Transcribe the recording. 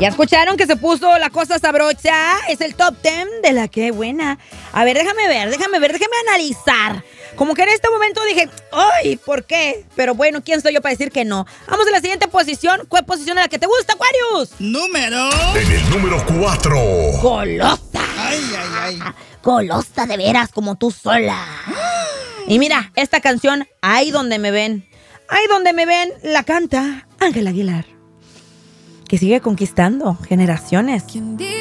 Ya escucharon que se puso la cosa sabrosa. Es el top 10 de la que buena. A ver, déjame analizar. Como que en este momento dije, ¡ay! ¿Por qué? Pero bueno, ¿quién soy yo para decir que no? Vamos a la siguiente posición. ¿Cuál posición es la que te gusta, Aquarius? Número. En el número 4. Golosa. Ay. Golosa de veras, como tú sola. Y mira, esta canción, Ahí donde me ven. Ahí donde me ven, la canta Ángel Aguilar, que sigue conquistando generaciones.